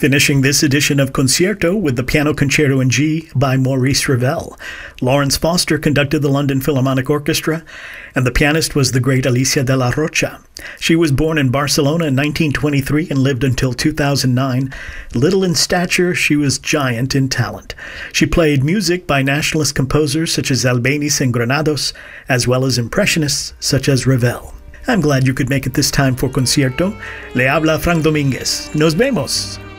Finishing this edition of Concierto with the Piano Concerto in G by Maurice Ravel. Lawrence Foster conducted the London Philharmonic Orchestra, and the pianist was the great Alicia de la Rocha. She was born in Barcelona in 1923 and lived until 2009. Little in stature, she was giant in talent. She played music by nationalist composers such as Albéniz and Granados, as well as impressionists such as Ravel. I'm glad you could make it this time for Concierto. Le habla Frank Domínguez. Nos vemos!